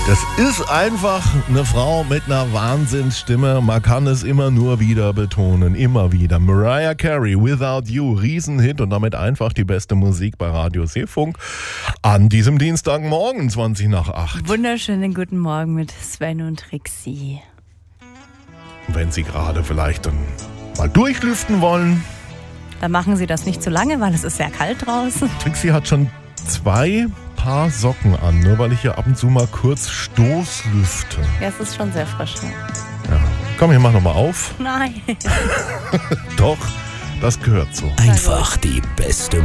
Das ist einfach eine Frau mit einer Wahnsinnsstimme. Man kann es immer nur wieder betonen. Immer wieder. Mariah Carey, Without You. Riesenhit und damit einfach die beste Musik bei Radio Seefunk. An diesem Dienstagmorgen, 20 nach 8. Wunderschönen guten Morgen mit Sven und Trixie. Wenn Sie gerade vielleicht dann mal durchlüften wollen. Dann machen Sie das nicht zu lange, weil es ist sehr kalt draußen. Trixie hat schon 2 Paar Socken an, nur weil ich hier ab und zu mal kurz Stoßlüfte. Ja, es ist schon sehr frisch. Ja. Komm, ich mach nochmal auf. Nein. Doch, das gehört so. Einfach die beste